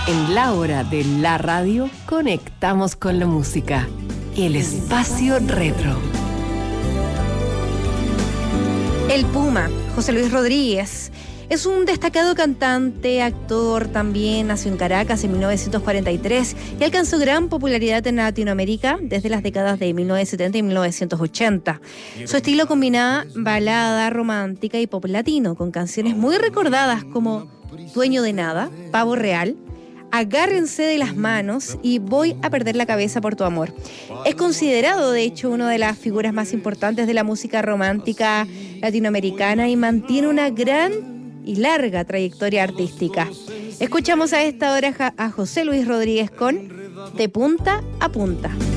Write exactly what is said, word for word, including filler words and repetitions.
En la hora de la radio, conectamos con la música. El espacio retro. El Puma, José Luis Rodríguez, es un destacado cantante, actor también. Nació en Caracas en mil novecientos cuarenta y tres y alcanzó gran popularidad en Latinoamérica desde las décadas de mil novecientos setenta y mil novecientos ochenta. Su estilo combinaba balada romántica y pop latino, con canciones muy recordadas como Dueño de Nada, Pavo Real, Agárrense de las Manos y Voy a Perder la Cabeza por tu Amor. Es considerado, de hecho, una de las figuras más importantes de la música romántica latinoamericana y mantiene una gran y larga trayectoria artística. Escuchamos a esta hora a José Luis Rodríguez con De Punta a Punta.